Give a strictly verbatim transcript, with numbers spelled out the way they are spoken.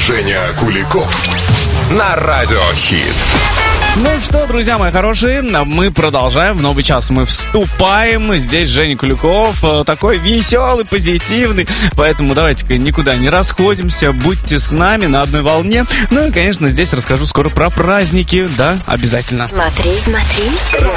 Женя Куликов на Радио Хит. Ну что, друзья мои хорошие, мы продолжаем. В новый час мы вступаем. Здесь Женя Куликов, такой веселый, позитивный. Поэтому давайте-ка никуда не расходимся. Будьте с нами на одной волне. Ну и, конечно, здесь расскажу скоро про праздники. Да, обязательно. Смотри, смотри.